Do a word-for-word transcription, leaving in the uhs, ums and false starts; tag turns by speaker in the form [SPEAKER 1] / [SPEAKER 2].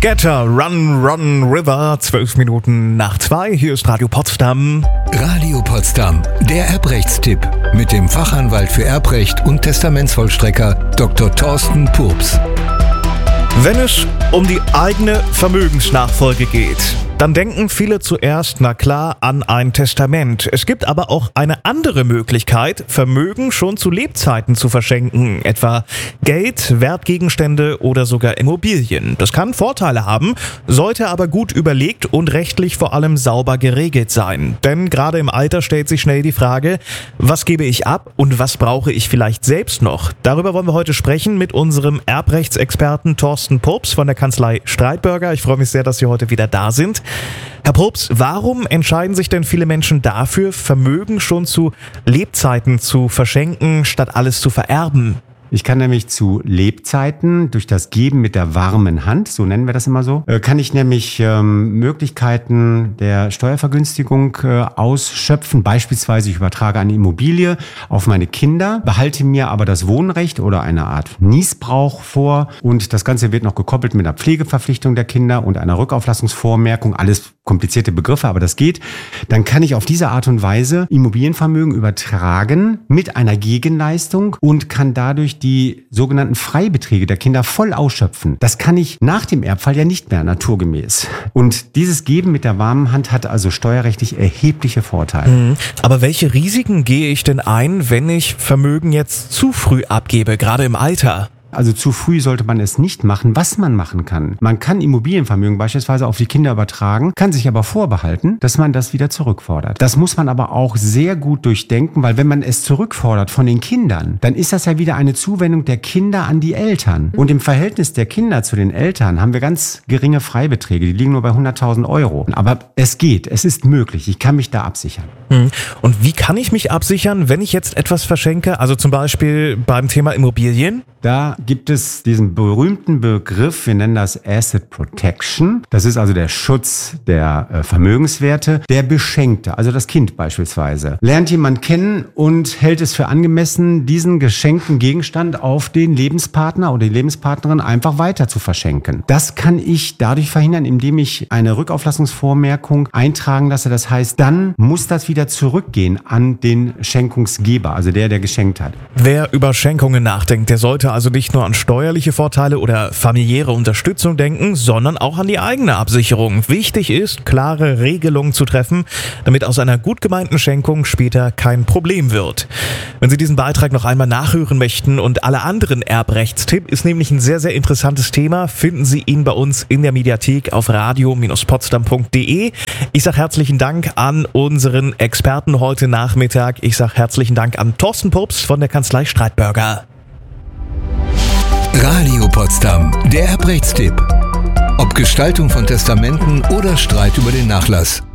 [SPEAKER 1] Getter, Run, Run, River, zwölf Minuten nach zwei. Hier ist Radio Potsdam.
[SPEAKER 2] Radio Potsdam, der Erbrechtstipp mit dem Fachanwalt für Erbrecht und Testamentsvollstrecker Doktor Thorsten Purps.
[SPEAKER 1] Wenn es um die eigene Vermögensnachfolge geht, dann denken viele zuerst, na klar, an ein Testament. Es gibt aber auch eine andere Möglichkeit, Vermögen schon zu Lebzeiten zu verschenken, etwa Geld, Wertgegenstände oder sogar Immobilien. Das kann Vorteile haben, sollte aber gut überlegt und rechtlich vor allem sauber geregelt sein. Denn gerade im Alter stellt sich schnell die Frage, was gebe ich ab und was brauche ich vielleicht selbst noch? Darüber wollen wir heute sprechen mit unserem Erbrechtsexperten Thorsten Purps von der Kanzlei Streitberger. Ich freue mich sehr, dass Sie heute wieder da sind. Herr Purps, warum entscheiden sich denn viele Menschen dafür, Vermögen schon zu Lebzeiten zu verschenken, statt alles zu vererben?
[SPEAKER 3] Ich kann nämlich zu Lebzeiten durch das Geben mit der warmen Hand, so nennen wir das immer so, kann ich nämlich ähm, Möglichkeiten der Steuervergünstigung äh, ausschöpfen. Beispielsweise ich übertrage eine Immobilie auf meine Kinder, behalte mir aber das Wohnrecht oder eine Art Niesbrauch vor und das Ganze wird noch gekoppelt mit einer Pflegeverpflichtung der Kinder und einer Rückauflassungsvormerkung. Alles komplizierte Begriffe, aber das geht. Dann kann ich auf diese Art und Weise Immobilienvermögen übertragen mit einer Gegenleistung und kann dadurch die sogenannten Freibeträge der Kinder voll ausschöpfen. Das kann ich nach dem Erbfall ja nicht mehr naturgemäß. Und dieses Geben mit der warmen Hand hat also steuerrechtlich erhebliche Vorteile.
[SPEAKER 1] Mhm. Aber welche Risiken gehe ich denn ein, wenn ich Vermögen jetzt zu früh abgebe, gerade im Alter?
[SPEAKER 3] Also zu früh sollte man es nicht machen. Was man machen kann, man kann Immobilienvermögen beispielsweise auf die Kinder übertragen, kann sich aber vorbehalten, dass man das wieder zurückfordert. Das muss man aber auch sehr gut durchdenken, weil wenn man es zurückfordert von den Kindern, dann ist das ja wieder eine Zuwendung der Kinder an die Eltern. Und im Verhältnis der Kinder zu den Eltern haben wir ganz geringe Freibeträge, die liegen nur bei hunderttausend Euro. Aber es geht, es ist möglich, ich kann mich da absichern.
[SPEAKER 1] Und wie kann ich mich absichern, wenn ich jetzt etwas verschenke, also zum Beispiel beim Thema Immobilien?
[SPEAKER 3] Da gibt es diesen berühmten Begriff, wir nennen das Asset Protection. Das ist also der Schutz der äh, Vermögenswerte. Der Beschenkte, also das Kind beispielsweise, lernt jemand kennen und hält es für angemessen, diesen geschenkten Gegenstand auf den Lebenspartner oder die Lebenspartnerin einfach weiter zu verschenken. Das kann ich dadurch verhindern, indem ich eine Rückauflassungsvormerkung eintragen lasse. Das heißt, dann muss das wieder zurückgehen an den Schenkungsgeber, also der, der geschenkt hat.
[SPEAKER 1] Wer über Schenkungen nachdenkt, der sollte also nicht nur an steuerliche Vorteile oder familiäre Unterstützung denken, sondern auch an die eigene Absicherung. Wichtig ist, klare Regelungen zu treffen, damit aus einer gut gemeinten Schenkung später kein Problem wird. Wenn Sie diesen Beitrag noch einmal nachhören möchten und alle anderen Erbrechtstipps, ist nämlich ein sehr, sehr interessantes Thema, finden Sie ihn bei uns in der Mediathek auf radio Bindestrich potsdam punkt de. Ich sage herzlichen Dank an unseren Experten heute Nachmittag. Ich sage herzlichen Dank an Thorsten Purps von der Kanzlei Streitberger.
[SPEAKER 2] Radio Potsdam, der Erbrechtstipp. Ob Gestaltung von Testamenten oder Streit über den Nachlass.